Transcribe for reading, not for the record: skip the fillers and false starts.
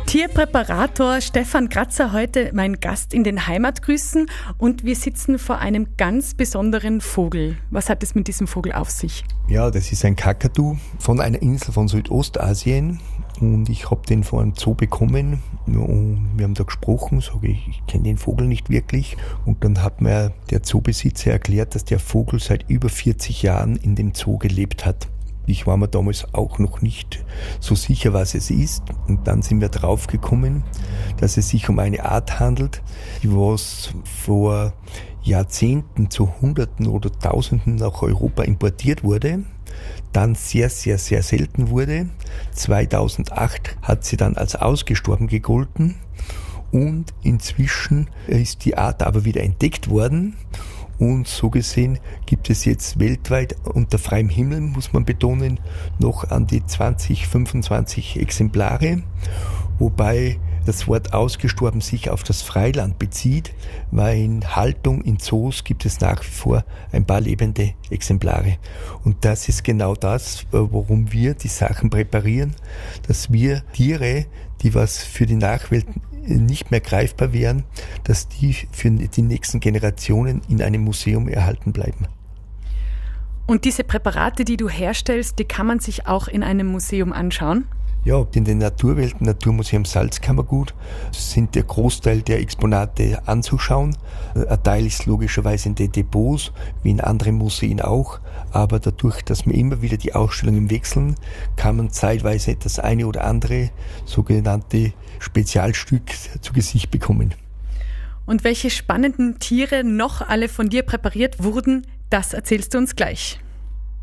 Tierpräparator Stefan Kratzer, heute mein Gast in den Heimatgrüßen, und wir sitzen vor einem ganz besonderen Vogel. Was hat es mit diesem Vogel auf sich? Ja, das ist ein Kakadu von einer Insel von Südostasien und ich habe den von einem Zoo bekommen und wir haben da gesprochen, sage ich kenne den Vogel nicht wirklich, und dann hat mir der Zoobesitzer erklärt, dass der Vogel seit über 40 Jahren in dem Zoo gelebt hat. Ich war mir damals auch noch nicht so sicher, was es ist. Und dann sind wir draufgekommen, dass es sich um eine Art handelt, die was vor Jahrzehnten zu Hunderten oder Tausenden nach Europa importiert wurde, dann sehr, sehr, sehr selten wurde. 2008 hat sie dann als ausgestorben gegolten und inzwischen ist die Art aber wieder entdeckt worden. Und so gesehen gibt es jetzt weltweit unter freiem Himmel, muss man betonen, noch an die 20, 25 Exemplare, wobei das Wort ausgestorben sich auf das Freiland bezieht, weil in Haltung in Zoos gibt es nach wie vor ein paar lebende Exemplare. Und das ist genau das, warum wir die Sachen präparieren, dass wir Tiere, die was für die Nachwelt nicht mehr greifbar wären, dass die für die nächsten Generationen in einem Museum erhalten bleiben. Und diese Präparate, die du herstellst, die kann man sich auch in einem Museum anschauen? Ja, in den Naturwelten, Naturmuseum Salzkammergut, sind der Großteil der Exponate anzuschauen. Ein Teil ist logischerweise in den Depots, wie in anderen Museen auch. Aber dadurch, dass wir immer wieder die Ausstellungen wechseln, kann man zeitweise das eine oder andere sogenannte Spezialstück zu Gesicht bekommen. Und welche spannenden Tiere noch alle von dir präpariert wurden, das erzählst du uns gleich.